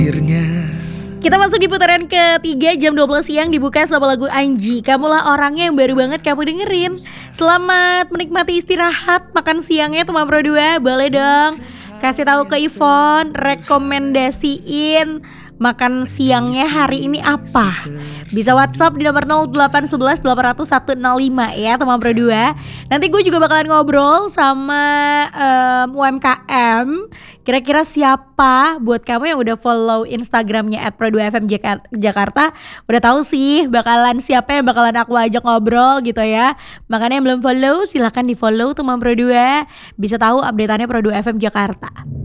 Kita masuk di putaran ketiga jam 12 siang dibuka sama lagu Anji. Kamulah orangnya yang baru banget kamu dengerin. Selamat menikmati istirahat makan siangnya teman Pro 2. Boleh dong kasih tahu ke Ivon, rekomendasiin makan siangnya hari ini apa. Bisa WhatsApp di nomor 0811 800 105 ya teman Pro 2. Nanti gue juga bakalan ngobrol sama UMKM. Kira-kira siapa buat kamu yang udah follow Instagramnya @pro2fm Jakarta, udah tahu sih bakalan siapa yang bakalan aku ajak ngobrol gitu ya. Makanya yang belum follow silahkan di follow teman Pro 2. Bisa tahu updateannya Pro 2 FM Jakarta.